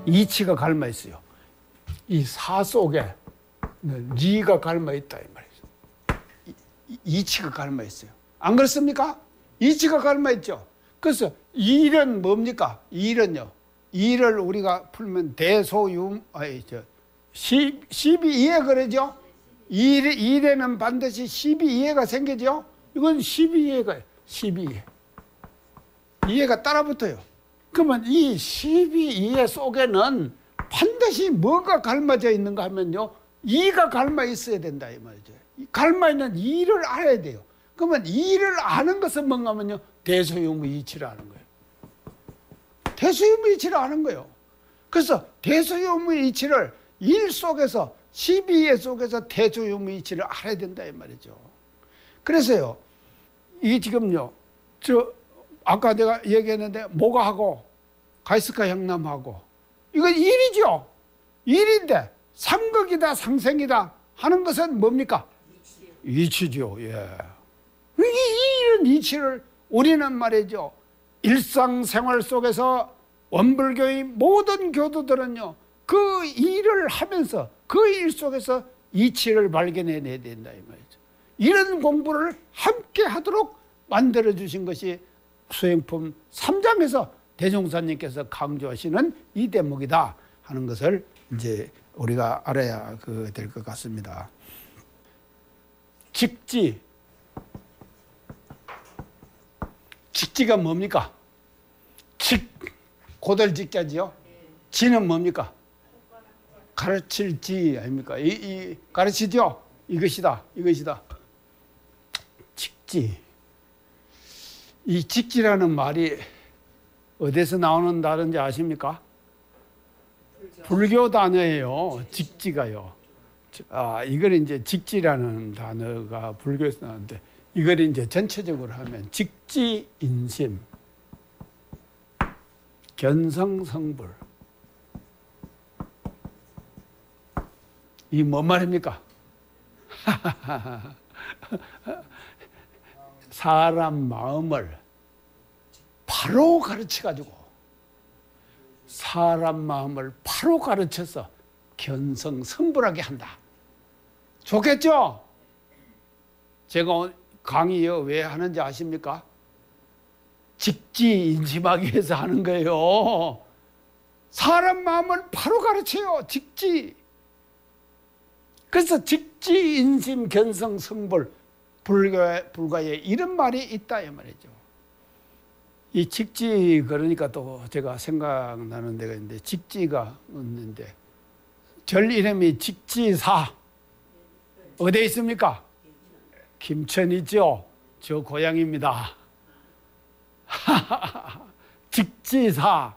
이치가 갈마 있어요. 이 사 속에 리가 갈마 있다 이 말이죠. 이치가 갈마 있어요. 안 그렇습니까? 이치가 갈마 있죠. 그래서 일은 뭡니까? 일은요. 일을 우리가 풀면 대소유 12이해 그러죠. 일에는 반드시 12이해가 생기죠. 이건 12이해가 12이해. 이해가 따라붙어요. 그러면 이 12이해 속에는 반드시 뭐가 갈마져 있는가 하면요. 이가 갈마 있어야 된다 이 말이죠. 갈마 있는 이를 알아야 돼요. 그러면 이를 아는 것은 뭔가 하면요. 대소유무이치를 아는 거예요. 대소유무이치를 아는 거예요. 그래서 대소유무이치를 일 속에서 12회 속에서 대소유무이치를 알아야 된다 이 말이죠. 그래서요. 이 지금요. 아까 내가 얘기했는데 모가하고 가이스카 형남하고 이건 일이죠. 일인데 삼극이다 상생이다 하는 것은 뭡니까? 이치죠. 예. 이런 이치를 우리는 말이죠. 일상생활 속에서 원불교의 모든 교도들은요. 그 일을 하면서 그 일 속에서 이치를 발견해내야 된다 이 말이죠. 이런 공부를 함께 하도록 만들어 주신 것이 수행품 3장에서 대종사님께서 강조하시는 이 대목이다 하는 것을 이제 우리가 알아야 될 것 같습니다. 직지. 직지가 뭡니까? 고들 직자지요. 지는 뭡니까? 가르칠 지 아닙니까? 이 가르치죠. 이것이다. 직지. 이 직지라는 말이 어디서 나오는 단어인지 아십니까? 불교 단어예요. 직지가요. 이걸 이제 직지라는 단어가 불교에서 나오는데 이걸 이제 전체적으로 하면 직지인심, 견성성불. 이 뭔 말입니까? 사람 마음을 바로 가르쳐가지고 사람 마음을 바로 가르쳐서 견성성불하게 한다. 좋겠죠? 제가 강의요 왜 하는지 아십니까? 직지인심하기 위해서 하는 거예요. 사람 마음을 바로 가르쳐요. 직지. 그래서 직지인심 견성성불 불가에 이런 말이 있다 이 말이죠. 이 직지 그러니까 또 제가 생각나는 데가 있는데 직지가 있는데 절 이름이 직지사 어디에 있습니까? 김천이죠. 저 고향입니다. 직지사.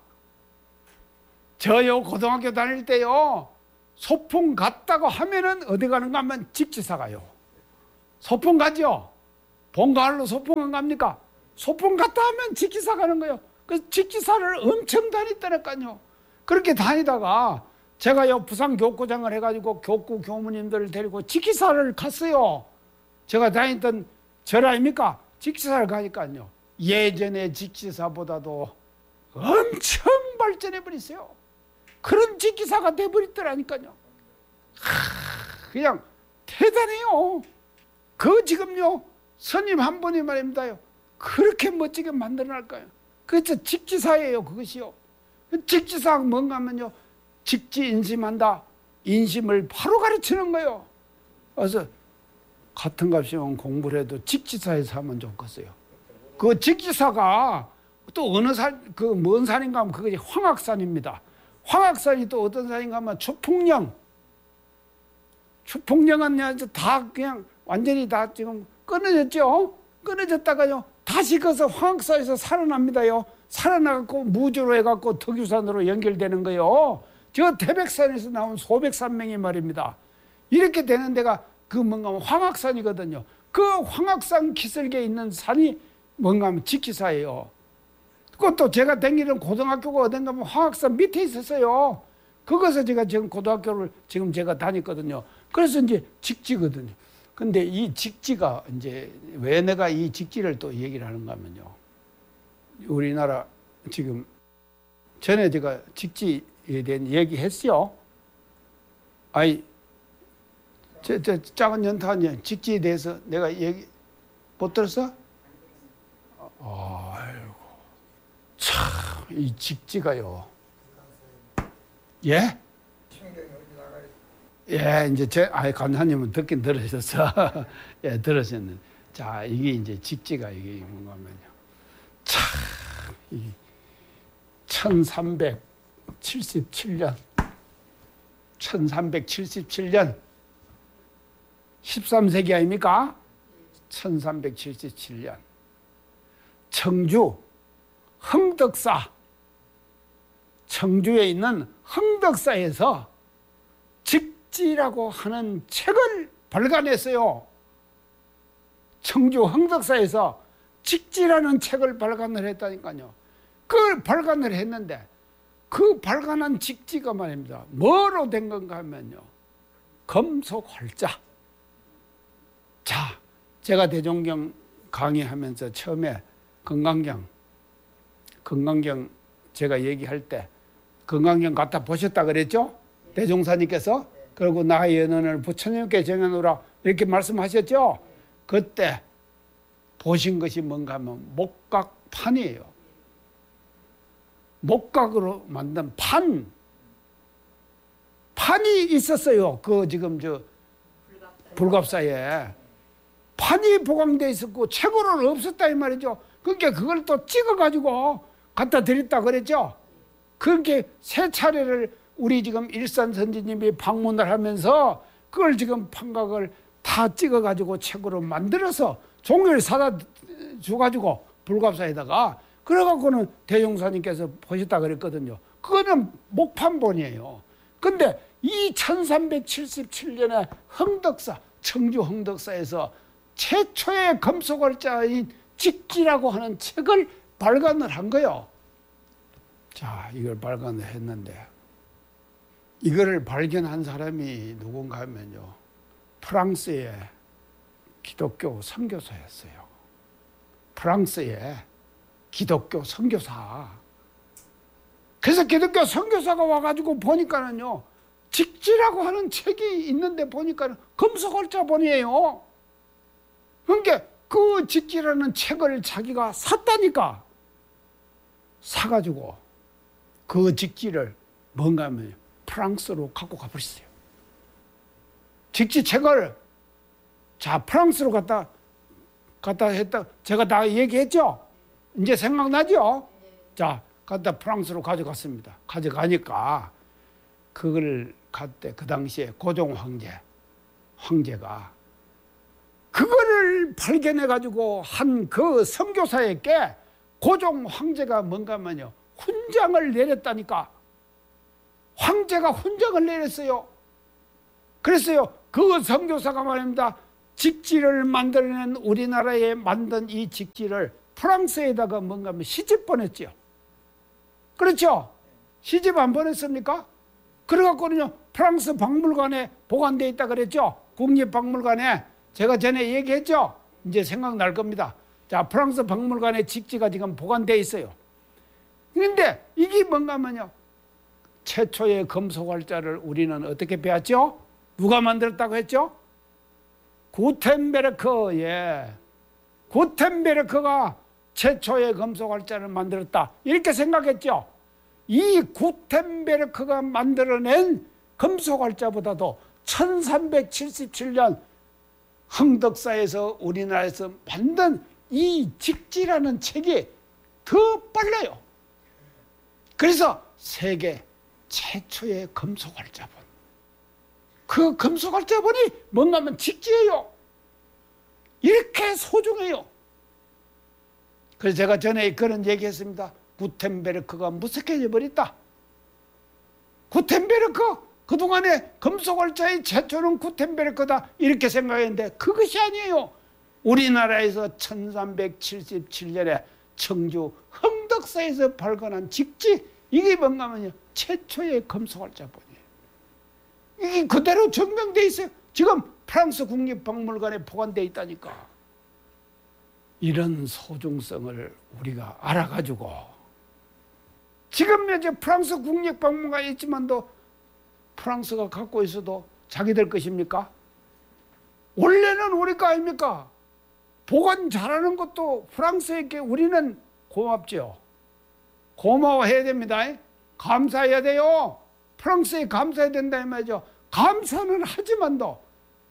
저요 고등학교 다닐 때요 소풍 갔다고 하면은 어디 가는가 하면 직지사 가요. 소풍 가죠. 본가을로 소풍 안 갑니까? 소풍 갔다 하면 직지사 가는 거예요. 그래서 직지사를 엄청 다녔다니까요. 그렇게 다니다가 제가요 부산 교구장을 해가지고 교구 교무님들을 데리고 직지사를 갔어요. 제가 다녔던 절 아닙니까? 직지사를 가니까요. 예전의 직지사보다도 엄청 발전해 버렸어요. 그런 직지사가 돼버렸더라니까요. 그냥 대단해요. 그 지금요 스님 한 분이 말입니다요. 그렇게 멋지게 만들어날까요? 그래서 직지사예요. 그것이요. 직지사가 뭔가 하면요. 직지인심한다. 인심을 바로 가르치는 거예요. 그래서 같은 값이면 공부를 해도 직지사에서 하면 좋겠어요. 그 직지사가 또 어느 산, 그 먼 산인가 하면 그것이 황악산입니다. 황악산이 또 어떤 산인가 하면 추풍령. 추풍령은 다 그냥 완전히 다 지금 끊어졌죠? 끊어졌다가요. 다시 가서 황악산에서 살아납니다요. 살아나갖고 무주로 해갖고 덕유산으로 연결되는 거요. 저 태백산에서 나온 소백산명이 말입니다. 이렇게 되는 데가 그 뭔가 하면 황악산이거든요. 그 황악산 기슭에 있는 산이 뭔가 하면 직지사예요. 그것도 제가 다니는 고등학교가 어딘가 하면 황악산 밑에 있었어요. 그것을 제가 지금 고등학교를 지금 제가 다녔거든요. 그래서 이제 직지거든요. 근데 이 직지가 이제 왜 내가 이 직지를 또 얘기를 하는가 하면요. 우리나라 지금 전에 제가 직지 대한 얘기했어요. 아이, 저 작은 연탄이 직지에 대해서 내가 얘기 못 들었어? 아이고, 참, 이 직지가요. 예? 예, 이제 간사님은 듣긴 들으셨어. 예, 들으셨는데. 자, 이게 이제 직지가 이게 뭔가 하면요. 참, 이 1377년 13se기 아닙니까? 1377년 청주 흥덕사, 청주에 있는 흥덕사에서 직지라고 하는 책을 발간했어요. 청주 흥덕사에서 직지라는 책을 발간을 했다니까요. 그걸 발간을 했는데 그 발간한 직지가 말입니다. 뭐로 된 건가 하면요. 금속활자. 자, 제가 대종경 강의하면서 처음에 건강경 제가 얘기할 때 건강경 갖다 보셨다 그랬죠? 대종사님께서. 그리고 나의 연원을 부처님께 정해놓으라 이렇게 말씀하셨죠? 그때 보신 것이 뭔가 하면 목각판이에요. 목각으로 만든 판이 있었어요. 그 지금 저 불갑사에 판이 보강되어 있었고 책으로는 없었다 이 말이죠. 그러니까 그걸 또 찍어가지고 갖다 드렸다 그랬죠. 그렇게 세 차례를 우리 지금 일산 선지님이 방문을 하면서 그걸 지금 판각을 다 찍어가지고 책으로 만들어서 종이를 사다 줘가지고 불갑사에다가 그래갖고는 대종사님께서 보셨다 그랬거든요. 그거는 목판본이에요. 근데 이 1377년에 흥덕사, 청주 흥덕사에서 최초의 금속활자인 직지라고 하는 책을 발간을 한 거예요. 자, 이걸 발간을 했는데 이거를 발견한 사람이 누군가 하면요. 프랑스의 기독교 선교사였어요. 프랑스의 기독교 선교사. 그래서 기독교 선교사가 와가지고 보니까는요. 직지라고 하는 책이 있는데 보니까는 금속활자본이에요. 그러니까 그 직지라는 책을 자기가 샀다니까. 사가지고 그 직지를 뭔가 하면 프랑스로 갖고 가버렸어요. 직지 책을 자 프랑스로 갖다 했다. 제가 다 얘기했죠? 이제 생각나죠? 자, 갖다 프랑스로 가져갔습니다. 가져가니까 그걸 갖대 그 당시에 고종 황제가 그거를 발견해 가지고 한 그 선교사에게 고종 황제가 뭔가 하면요 훈장을 내렸다니까. 황제가 훈장을 내렸어요. 그랬어요. 그 선교사가 말입니다. 직지를 만들어낸 우리나라에 만든 이 직지를 프랑스에다가 뭔가 하면 시집 보냈죠. 그렇죠? 시집 안 보냈습니까? 그래갖고는요 프랑스 박물관에 보관되어 있다 그랬죠. 국립박물관에. 제가 전에 얘기했죠. 이제 생각날 겁니다. 자, 프랑스 박물관에 직지가 지금 보관되어 있어요. 그런데 이게 뭔가 하면요 최초의 금속활자를 우리는 어떻게 배웠죠? 누가 만들었다고 했죠? 구텐베르크. 예, 구텐베르크가 최초의 금속활자를 만들었다 이렇게 생각했죠. 이 구텐베르크가 만들어낸 금속활자보다도 1377년 흥덕사에서 우리나라에서 만든 이 직지라는 책이 더 빨라요. 그래서 세계 최초의 금속활자본. 그 금속활자본이 뭔가 하면 직지예요. 이렇게 소중해요. 그래서 제가 전에 그런 얘기했습니다. 구텐베르크가 무색해져 버렸다. 구텐베르크 그동안에 금속활자의 최초는 구텐베르크다 이렇게 생각했는데 그것이 아니에요. 우리나라에서 1377년에 청주 흥덕사에서 발견한 직지 이게 뭔가 하면요 최초의 금속활자본이에요. 이게 그대로 증명돼 있어요. 지금 프랑스 국립박물관에 보관되어 있다니까. 이런 소중성을 우리가 알아가지고 지금 이제 프랑스 국립박물관에 있지만도 프랑스가 갖고 있어도 자기들 것입니까? 원래는 우리 거 아닙니까? 보관 잘하는 것도 프랑스에게 우리는 고맙죠. 고마워해야 됩니다. 감사해야 돼요. 프랑스에 감사해야 된다 이 말이죠. 감사는 하지만도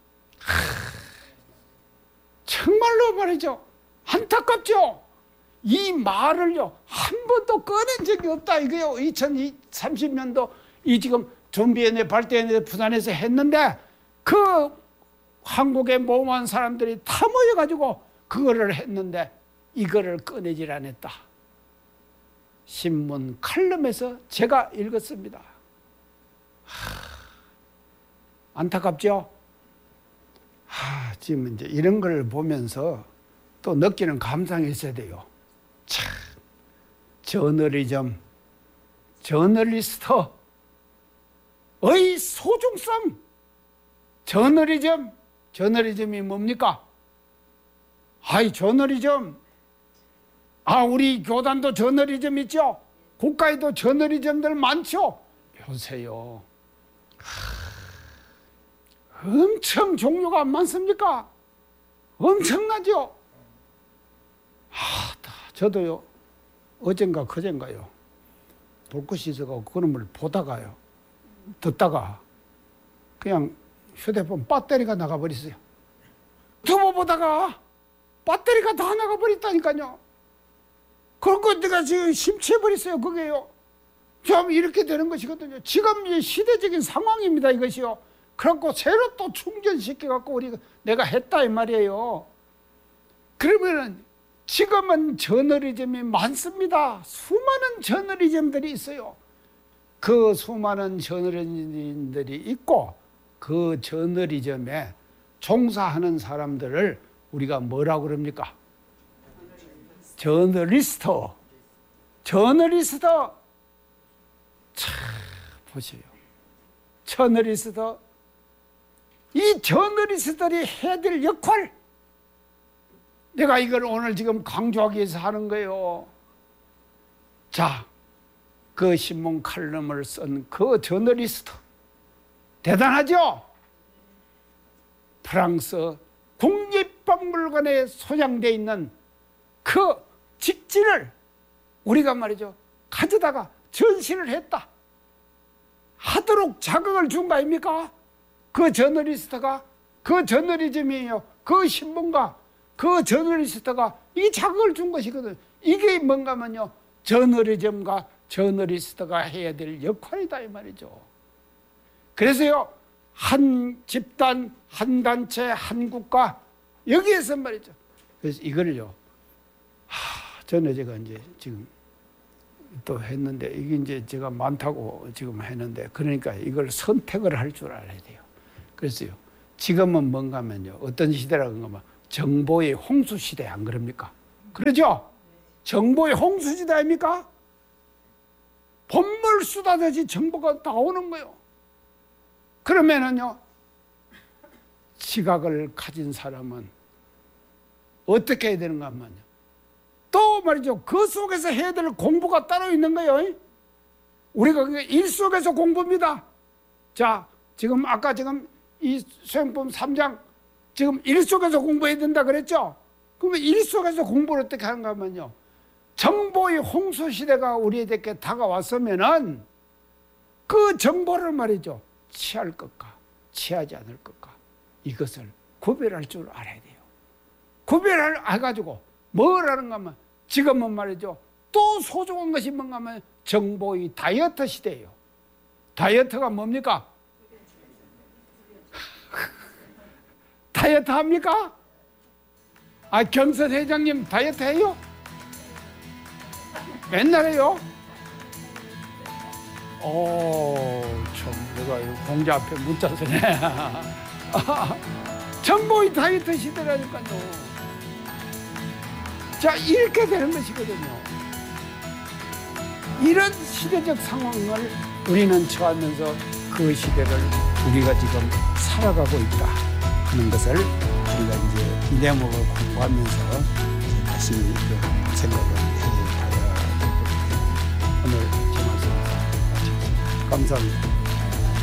정말로 말이죠. 안타깝죠. 이 말을요 한 번도 꺼낸 적이 없다 이거요. 2030년도 이 지금 좀비연대 발대연대 부산에서 했는데 그 한국에 모험한 사람들이 다 모여가지고 그거를 했는데 이거를 꺼내질 않았다. 신문 칼럼에서 제가 읽었습니다. 안타깝죠? 지금 이제 이런 걸 보면서 또 느끼는 감상이 있어야 돼요. 참, 저널리즘, 저널리스트의 소중성, 저널리즘이 뭡니까? 저널리즘. 우리 교단도 저널리즘 있죠? 국가에도 저널리즘들 많죠? 보세요. 엄청 종류가 많습니까? 엄청나죠? 저도요, 어젠가 그젠가요, 볼 것이 있어서 그런 걸 보다가요, 듣다가 그냥 휴대폰 배터리가 나가버렸어요. 두고 보다가 배터리가 다 나가버렸다니까요. 그거 내가 지금 심취해버렸어요, 그게요. 좀 이렇게 되는 것이거든요. 지금 이 시대적인 상황입니다, 이것이요. 그래갖고 새로 또 충전시켜갖고 내가 했다 이 말이에요. 그러면은 지금은 저널리즘이 많습니다. 수많은 저널리즘들이 있어요. 그 수많은 저널리즘들이 있고 그 저널리즘에 종사하는 사람들을 우리가 뭐라고 그럽니까? 저널리스트. 참 보세요. 저널리스트. 이 저널리스트들이 해야 될 역할, 내가 이걸 오늘 지금 강조하기 위해서 하는 거예요. 자, 그 신문 칼럼을 쓴 그 저널리스트 대단하죠? 프랑스 국립박물관에 소장되어 있는 그 직진을 우리가 말이죠 가져다가 전시를 했다 하도록 자극을 준 거 아닙니까? 그 저널리스트가, 그 저널리즘이에요. 그 신문가, 그 저널리스트가 이 자극을 준 것이거든요. 이게 뭔가 하면요, 저널리즘과 저널리스트가 해야 될 역할이다 이 말이죠. 그래서요, 한 집단, 한 단체, 한 국가, 여기에서 말이죠. 그래서 이거를요, 저는 제가 이제 지금 또 했는데, 이게 이제 제가 많다고 지금 했는데, 그러니까 이걸 선택을 할 줄 알아야 돼요. 그래서요, 지금은 뭔가 하면요, 어떤 시대라고 하면 정보의 홍수 시대, 안 그럽니까? 그러죠? 정보의 홍수 시대 아닙니까? 본물 쏟아듯이 정보가 나오는 거예요. 그러면은요, 지각을 가진 사람은 어떻게 해야 되는가 하면요, 또 말이죠, 그 속에서 해야 될 공부가 따로 있는 거예요. 우리가 일 속에서 공부입니다. 자, 지금 아까 지금 이 소형법 3장 지금 일 속에서 공부해야 된다 그랬죠? 그러면 일 속에서 공부를 어떻게 하는가 하면요, 정보의 홍수 시대가 우리에게 다가왔으면은 그 정보를 말이죠, 취할 것과 취하지 않을 것과 이것을 구별할 줄 알아야 돼요. 구별을 해가지고 뭘 하는가 하면, 지금은 말이죠, 또 소중한 것이 뭔가 하면 정보의 다이어트 시대예요. 다이어트가 뭡니까? 다이어트 합니까? 경선 회장님 다이어트 해요? 맨날 해요? 참, 내가 공자 앞에 문자 쓰네. 정보의 다이어트 시대라니까요. 자, 이렇게 되는 것이거든요. 이런 시대적 상황을 우리는 처하면서 그 시대를 우리가 지금 살아가고 있다 하는 것을 우리가 이제 이 대목을 공부하면서 다시 생각을 해봐야 될 것 같아요. 오늘 감사합니다.